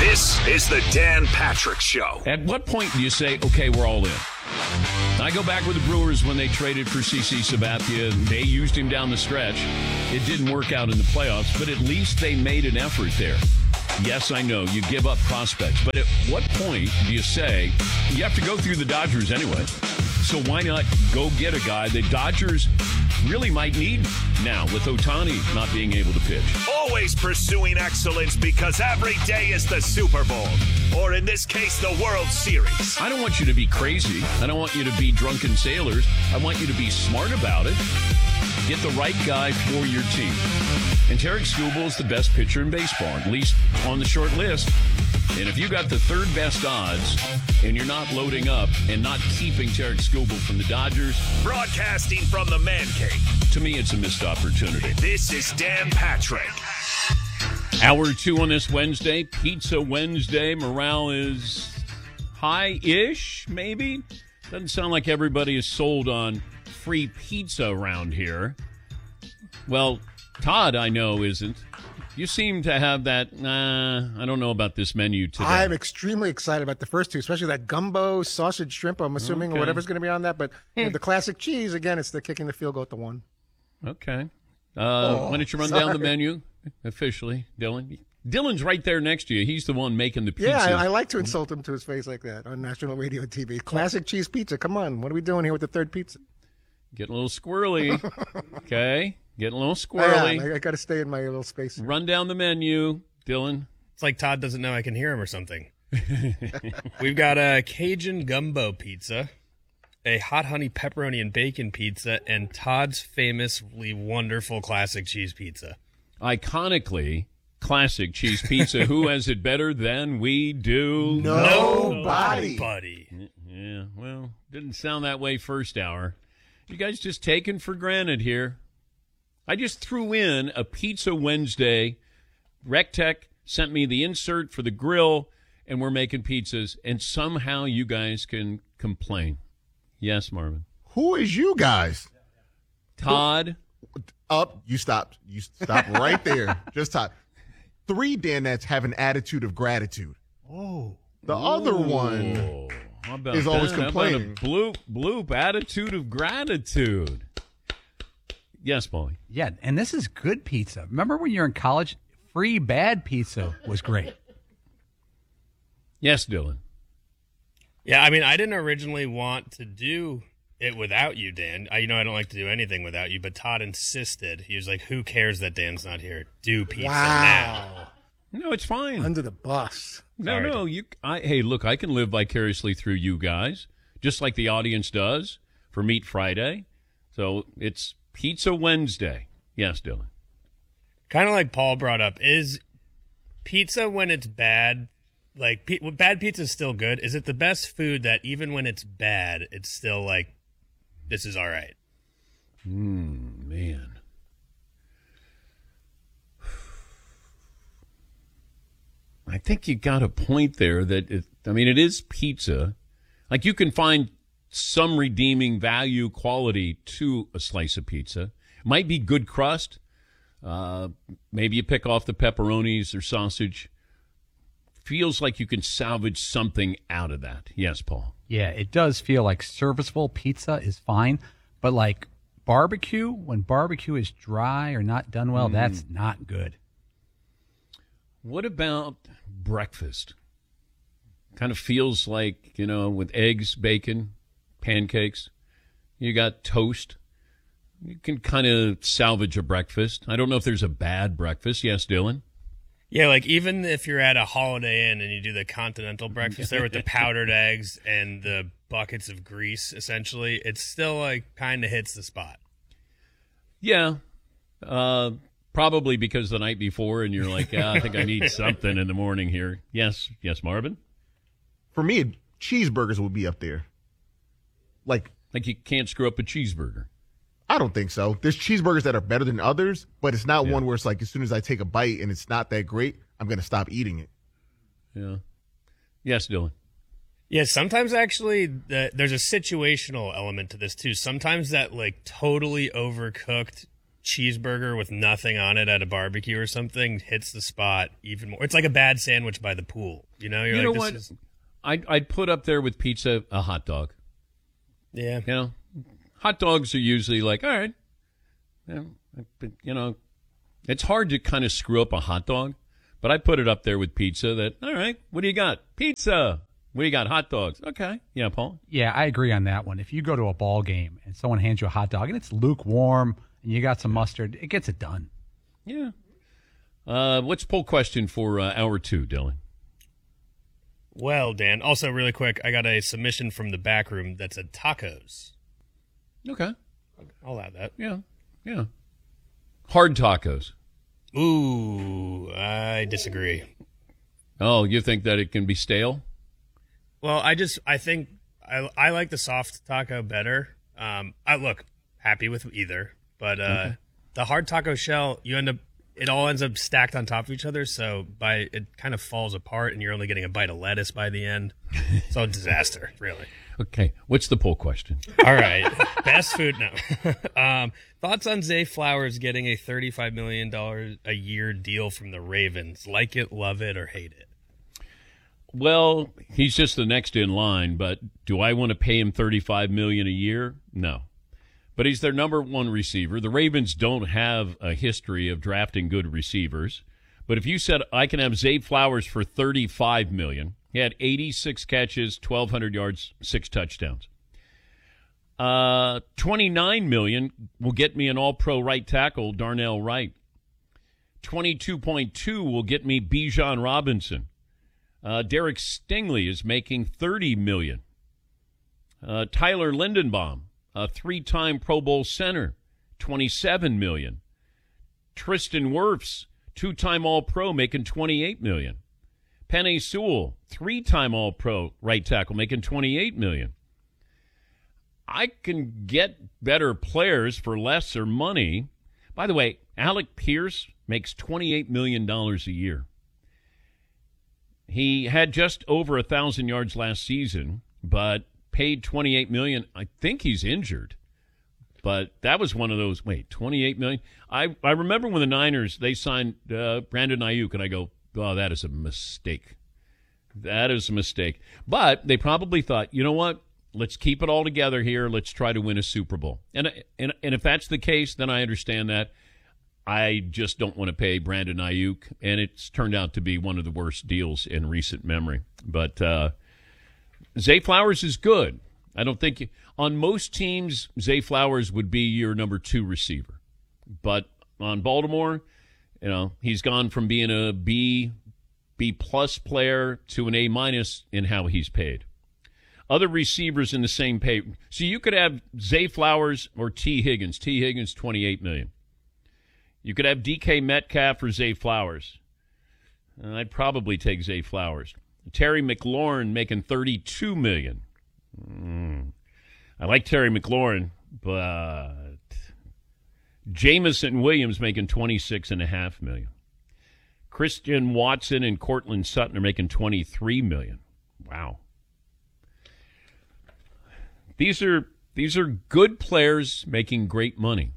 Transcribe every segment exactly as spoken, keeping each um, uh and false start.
This is the Dan Patrick Show. At what point do you say, okay, we're all in? I go back with the Brewers when they traded for C C Sabathia. They used him down the stretch. It didn't work out in the playoffs, but at least they made an effort there. Yes, I know, you give up prospects, but at what point do you say, you have to go through the Dodgers anyway, so why not go get a guy the Dodgers really might need now with Ohtani not being able to pitch? Always pursuing excellence because every day is the Super Bowl, or in this case, the World Series. I don't want you to be crazy. I don't want you to be drunken sailors. I want you to be smart about it. Get the right guy for your team. And Tarek Skubal is the best pitcher in baseball, at least on the short list. And if you got the third best odds and you're not loading up and not keeping Tarek Skubal from the Dodgers, broadcasting from the Man Cave, to me it's a missed opportunity. This is Dan Patrick. Hour two on this Wednesday, Pizza Wednesday. Morale is high-ish, maybe. Doesn't sound like everybody is sold on free pizza around here. Well, Todd, I know, isn't. You seem to have that, nah, I don't know about this menu today. I'm extremely excited about the first two, especially that gumbo, sausage, shrimp, I'm assuming, okay. or whatever's going to be on that. But you know, the classic cheese, again, it's the kicking the field goal at the one. Okay. Uh, oh, why don't you run sorry. down the menu officially, Dylan? Dylan's right there next to you. He's the one making the pizza. Yeah, I, I like to insult him to his face like that on national radio and T V. Classic cheese pizza. Come on. What are we doing here with the third pizza? Getting a little squirrely. Okay. Getting a little squirrely. I, I, I got to stay in my little space here. Run down the menu, Dylan. It's like Todd doesn't know I can hear him or something. We've got a Cajun gumbo pizza, a hot honey pepperoni and bacon pizza, and Todd's famously wonderful classic cheese pizza. Iconically, classic cheese pizza. Who has it better than we do? Nobody. Nobody. Yeah, well, didn't sound that way first hour. You guys just taken for granted here. I just threw in a Pizza Wednesday. RecTech sent me the insert for the grill, and we're making pizzas, and somehow you guys can complain. Yes, Marvin. Who is you guys? Todd. Up. You stopped. You stopped right there. Just Todd. Three Danettes have an attitude of gratitude. Oh. The other one Oh, how about is always that? How about complaining. a bloop, bloop attitude of gratitude. Yes, Paulie. Yeah, and this is good pizza. Remember when you're in college, free bad pizza was great. Yes, Dylan. Yeah, I mean, I didn't originally want to do it without you, Dan. I, you know, I don't like to do anything without you, but Todd insisted. He was like, who cares that Dan's not here? Do pizza Wow. now. No, it's fine. Under the bus. No, Sorry. no. You. I, hey, look, I can live vicariously through you guys, just like the audience does for Meat Friday. So it's Pizza Wednesday. Yes, Dylan. Kind of like Paul brought up, is pizza when it's bad, like pe- bad pizza is still good? Is it the best food that even when it's bad, it's still like, this is all right? Hmm, man. I think you got a point there that, it, I mean, it is pizza. Like you can find some redeeming value quality to a slice of pizza. Might be good crust. Uh, maybe you pick off the pepperonis or sausage. Feels like you can salvage something out of that. Yes, Paul. Yeah, it does feel like serviceable pizza is fine, but like barbecue, when barbecue is dry or not done well, mm. that's not good. What about breakfast? Kind of feels like, you know, with eggs, bacon, pancakes, you got toast. You can kind of salvage a breakfast. I don't know if there's a bad breakfast. Yes, Dylan? Yeah, like even if you're at a Holiday Inn and you do the continental breakfast there with the powdered eggs and the buckets of grease, essentially, it still like kind of hits the spot. Yeah. Uh, probably because the night before and you're like, yeah, I think I need something in the morning here. Yes. Yes, Marvin? For me, cheeseburgers would be up there. Like, like you can't screw up a cheeseburger. I don't think so. There's cheeseburgers that are better than others, but it's not Yeah. one where it's like as soon as I take a bite and it's not that great, I'm going to stop eating it. Yeah. Yes, Dylan. Yeah, sometimes actually the, there's a situational element to this too. Sometimes that like totally overcooked cheeseburger with nothing on it at a barbecue or something hits the spot even more. It's like a bad sandwich by the pool. You know, you're you like, know this what? is I'd, I'd put up there with pizza a hot dog. yeah. You know, hot dogs are usually like, all right, you know, but, you know, it's hard to kind of screw up a hot dog, but I put it up there with pizza. That all right, what do you got? Pizza. What do you got? Hot dogs. Okay, yeah, Paul. Yeah, I agree on that one. If you go to a ball game and someone hands you a hot dog and it's lukewarm and you got some mustard, it gets it done. Yeah. Uh, what's poll question for uh, hour two, Dylan? Well, Dan, also really quick, I got a submission from the back room that said tacos. Okay. I'll add that. Yeah. Yeah. Hard tacos. Ooh, I disagree. Oh, you think that it can be stale? Well, I just I think I I like the soft taco better. Um, I look happy with either, but uh, okay. The hard taco shell, you end up it all ends up stacked on top of each other, so by it kind of falls apart, and you're only getting a bite of lettuce by the end. It's a disaster, really. Okay, what's the poll question? All right, best food now. um, thoughts on Zay Flowers getting a thirty-five million dollars a year deal from the Ravens? Like it, love it, or hate it? Well, he's just the next in line, but do I want to pay him thirty-five million dollars a year? No. But he's their number one receiver. The Ravens don't have a history of drafting good receivers. But if you said I can have Zay Flowers for thirty-five million dollars, he had eighty-six catches, twelve hundred yards, six touchdowns. Uh, twenty-nine million dollars will get me an all-pro right tackle, Darnell Wright. twenty-two point two will get me Bijan Robinson. Uh, Derek Stingley is making thirty million dollars. Uh, Tyler Lindenbaum, a three-time Pro Bowl center, twenty-seven million dollars. Tristan Wirfs, two-time All-Pro, making twenty-eight million dollars. Penei Sewell, three-time All-Pro right tackle, making twenty-eight million dollars. I can get better players for lesser money. By the way, Alec Pierce makes twenty-eight million dollars a year. He had just over a thousand yards last season, but paid twenty-eight million dollars. I think he's injured, but that was one of those. Wait, twenty-eight million dollars. I I remember when the Niners they signed uh, Brandon Ayuk, and I go, oh, that is a mistake. That is a mistake. But they probably thought, you know what? Let's keep it all together here. Let's try to win a Super Bowl. And and and if that's the case, then I understand that. I just don't want to pay Brandon Ayuk, and it's turned out to be one of the worst deals in recent memory. But uh, Zay Flowers is good. I don't think you, on most teams, Zay Flowers would be your number two receiver. But on Baltimore, you know, he's gone from being a B, B plus player to an A minus in how he's paid. Other receivers in the same pay. So you could have Zay Flowers or T. Higgins. T. Higgins, twenty-eight million dollars. You could have D K Metcalf or Zay Flowers. Uh, I'd probably take Zay Flowers. Terry McLaurin making thirty-two million dollars. Mm. I like Terry McLaurin, but Jamison Williams making twenty-six point five million dollars. Christian Watson and Cortland Sutton are making twenty-three million dollars. Wow. These are these are good players making great money.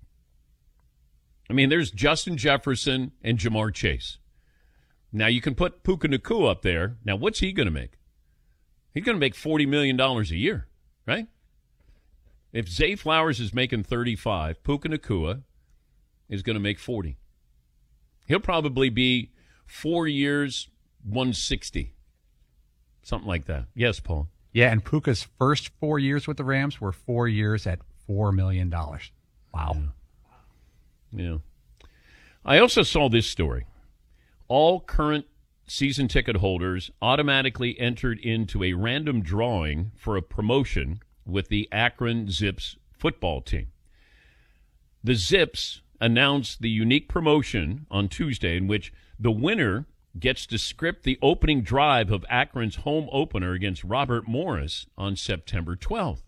I mean, there's Justin Jefferson and Jamar Chase. Now, you can put Puka Nacua up there. Now, what's he going to make? He's going to make forty million dollars a year, right? If Zay Flowers is making thirty-five, Puka Nacua is going to make forty. He'll probably be four years, one hundred sixty, something like that. Yes, Paul? Yeah, and Puka's first four years with the Rams were four years at four million dollars. Wow. Yeah. Yeah. I also saw this story. All current season ticket holders automatically entered into a random drawing for a promotion with the Akron Zips football team. The Zips announced the unique promotion on Tuesday in which the winner gets to script the opening drive of Akron's home opener against Robert Morris on September twelfth.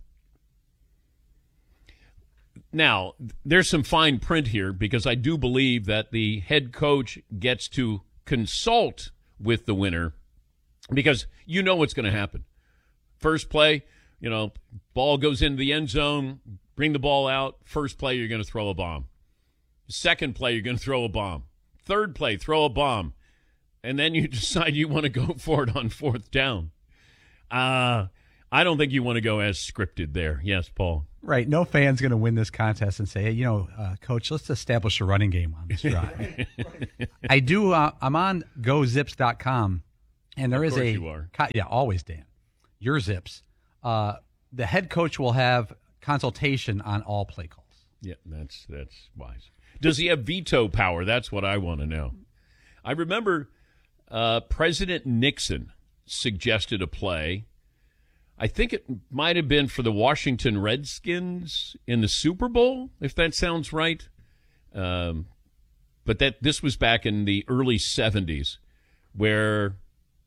Now, there's some fine print here because I do believe that the head coach gets to consult with the winner because you know what's going to happen. First play, you know, ball goes into the end zone, bring the ball out. First play, you're going to throw a bomb. Second play, you're going to throw a bomb. Third play, throw a bomb. And then you decide you want to go for it on fourth down. Uh, I don't think you want to go as scripted there. Yes, Paul. Right. No fan's going to win this contest and say, hey, you know, uh, Coach, let's establish a running game on this drive. I do. Uh, I'm on go zips dot com, and there Of is course a you are. co- yeah, always Dan. Your Zips. Uh, the head coach will have consultation on all play calls. Yeah, that's that's wise. Does he have veto power? That's what I want to know. I remember uh, President Nixon suggested a play. I think it might have been for the Washington Redskins in the Super Bowl, if that sounds right. Um, but that this was back in the early seventies, where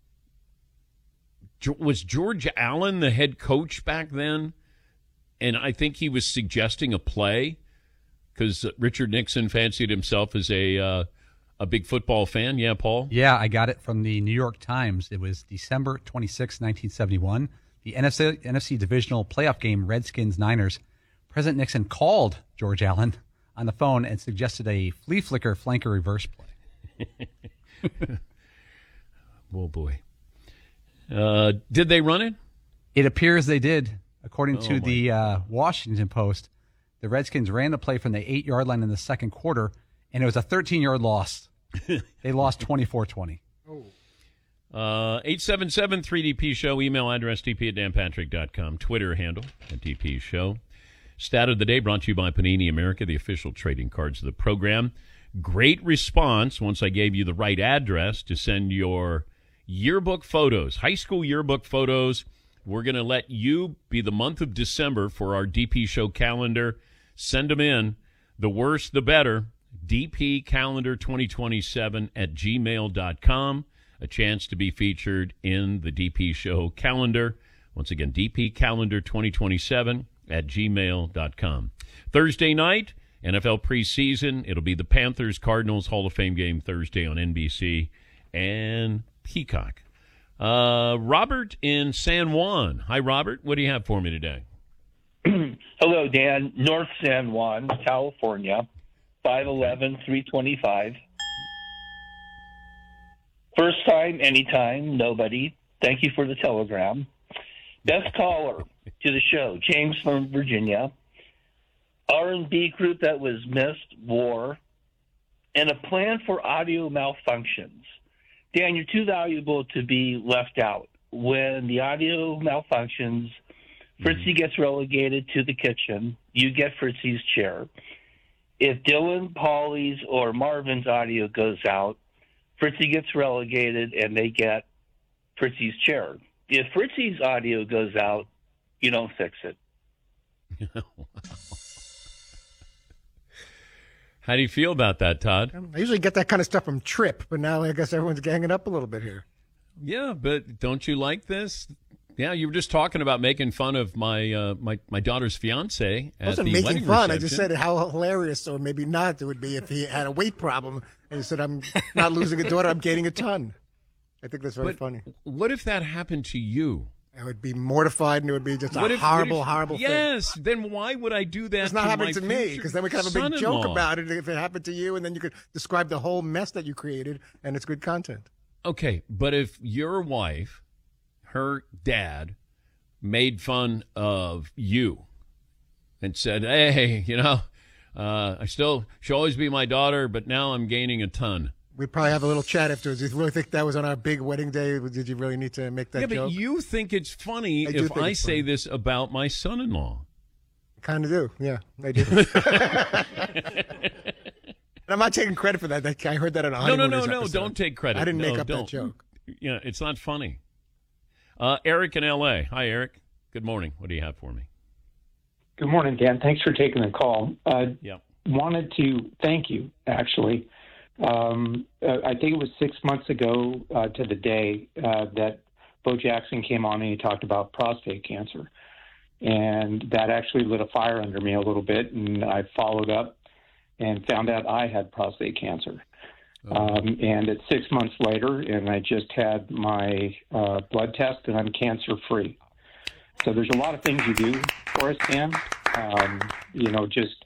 was George Allen the head coach back then? And I think he was suggesting a play because Richard Nixon fancied himself as a uh, a big football fan. Yeah, Paul? Yeah, I got it from the New York Times. It was December twenty-sixth, nineteen seventy-one. The N F C, N F C divisional playoff game, Redskins-Niners. President Nixon called George Allen on the phone and suggested a flea flicker flanker reverse play. Oh, boy. Uh, did they run it? It appears they did. According Oh, to my the uh, Washington Post, the Redskins ran the play from the eight-yard line in the second quarter, and it was a thirteen-yard loss. They lost twenty-four twenty. Uh, eight seven seven three D P Show, email address d p at dan patrick dot com, Twitter handle at D P Show. Stat of the day brought to you by Panini America, the official trading cards of the program. Great response once I gave you the right address to send your yearbook photos, high school yearbook photos. We're going to let you be the month of December for our D P Show calendar. Send them in. The worse, the better. D P calendar twenty twenty-seven at gmail dot com. A chance to be featured in the D P Show calendar. Once again, D P calendar twenty twenty-seven at gmail dot com. Thursday night, N F L preseason. It'll be the Panthers-Cardinals Hall of Fame game Thursday on N B C and Peacock. Uh, Robert in San Juan. Hi, Robert. What do you have for me today? Hello, Dan. North San Juan, California, five eleven, three twenty-five. First time, anytime, nobody. Thank you for the telegram. Best caller to the show, James from Virginia. R and B group that was missed, War, and a plan for audio malfunctions. Dan, you're too valuable to be left out. When the audio malfunctions, Fritzy gets relegated to the kitchen. You get Fritzy's chair. If Dylan, Paulie's, or Marvin's audio goes out, Fritzy gets relegated and they get Fritzy's chair. If Fritzy's audio goes out, you don't fix it. How do you feel about that, Todd? I usually get that kind of stuff from Trip, but now I guess everyone's ganging up a little bit here. Yeah, but don't you like this? Yeah, you were just talking about making fun of my uh, my my daughter's fiance at I wasn't the making wedding fun. reception. I just said how hilarious, or maybe not, it would be if he had a weight problem. And he said, I'm not losing a daughter, I'm gaining a ton. I think that's very But funny. what if that happened to you? I would be mortified, and it would be just a What if- horrible, what if- horrible thing. Yes, then why would I do that? It's not to happening my to me, future because then we could have a big joke son-in-law? about it if it happened to you, and then you could describe the whole mess that you created, and it's good content. Okay, but if your wife, her dad, made fun of you and said, hey, you know, uh, I still, she'll always be my daughter, but now I'm gaining a ton. We'd probably have a little chat afterwards. Do you really think that was on our big wedding day? Did you really need to make that yeah, joke? but you think it's funny I do if think I it's say funny. this about my son-in-law. Kind of do. Yeah, I do. And I'm not taking credit for that. That- I heard that on a No, no, Honeymooners no, no, episode. don't take credit. I didn't No, make up don't. that joke. Yeah, it's not funny. Uh, Eric in L A. Hi, Eric. Good morning. What do you have for me? Good morning, Dan. Thanks for taking the call. Uh, Yeah. wanted to thank you, actually. Um, uh, I think it was six months ago uh, to the day uh, that Bo Jackson came on and he talked about prostate cancer. And that actually lit a fire under me a little bit, and I followed up and found out I had prostate cancer. Um, and it's six months later, and I just had my uh, blood test, and I'm cancer-free. So there's a lot of things you do for us, Dan. Um, you know, just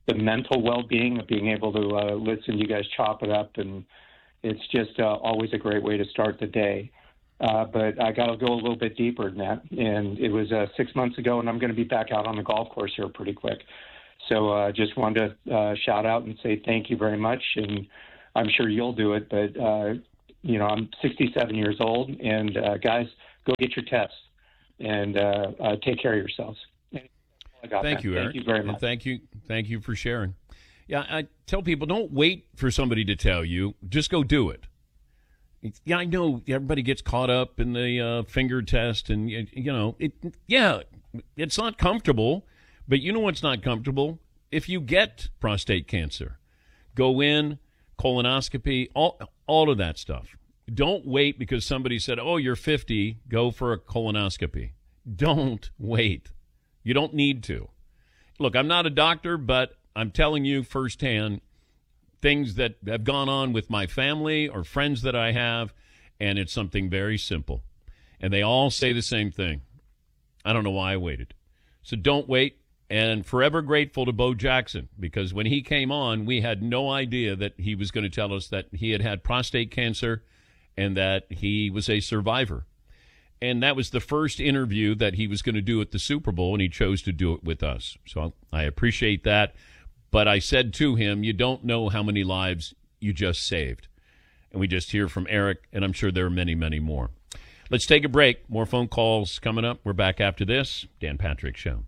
the mental well-being of being able to uh, listen to you guys chop it up, and it's just uh, always a great way to start the day. Uh, but I got to go a little bit deeper than that, and it was uh, six months ago, and I'm going to be back out on the golf course here pretty quick. So I uh, just wanted to uh, shout out and say thank you very much, and I'm sure you'll do it, but, uh, you know, I'm sixty-seven years old, and uh, guys, go get your tests, and uh, uh, take care of yourselves. I got thank that. you, Eric. Thank you very much. And thank you, thank you for sharing. Yeah, I tell people, don't wait for somebody to tell you. Just go do it. Yeah, I know everybody gets caught up in the uh, finger test, and, you know, it. yeah, it's not comfortable, but you know what's not comfortable? If you get prostate cancer, go in, colonoscopy, all, all of that stuff. Don't wait because somebody said, oh, you're fifty, go for a colonoscopy. Don't wait. You don't need to. Look, I'm not a doctor, but I'm telling you firsthand things that have gone on with my family or friends that I have, and it's something very simple. And they all say the same thing. I don't know why I waited. So don't wait, and forever grateful to Bo Jackson, because when he came on, we had no idea that he was going to tell us that he had had prostate cancer and that he was a survivor. And that was the first interview that he was going to do at the Super Bowl, and he chose to do it with us. So I appreciate that. But I said to him, you don't know how many lives you just saved. And we just hear from Eric, and I'm sure there are many, many more. Let's take a break. More phone calls coming up. We're back after this. Dan Patrick Show.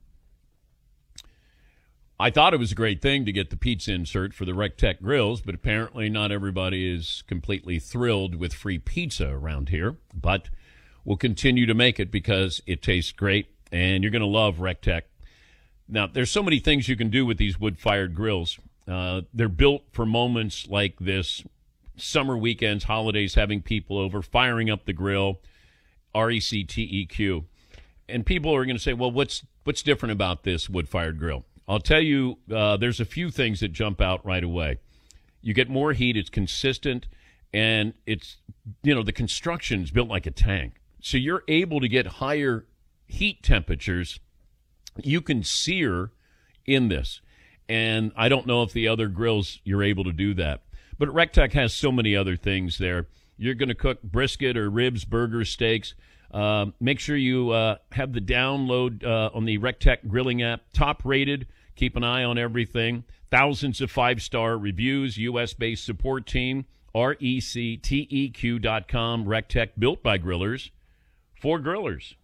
I thought it was a great thing to get the pizza insert for the RecTech grills, but apparently not everybody is completely thrilled with free pizza around here. But we'll continue to make it because it tastes great, and you're going to love RecTech. Now, there's so many things you can do with these wood-fired grills. Uh, they're built for moments like this, summer weekends, holidays, having people over, firing up the grill, R E C T E Q. And people are going to say, well, what's what's different about this wood-fired grill? I'll tell you, uh, there's a few things that jump out right away. You get more heat, it's consistent, and it's, you know, the construction's built like a tank. So you're able to get higher heat temperatures. You can sear in this, and I don't know if the other grills you're able to do that. But RecTech has so many other things there. You're going to cook brisket or ribs, burgers, steaks. Uh, make sure you uh, have the download uh, on the RecTech grilling app, top rated. Keep an eye on everything. Thousands of five-star reviews, U S-based support team, R E C T E Q dot com, RecTech, built by grillers for grillers.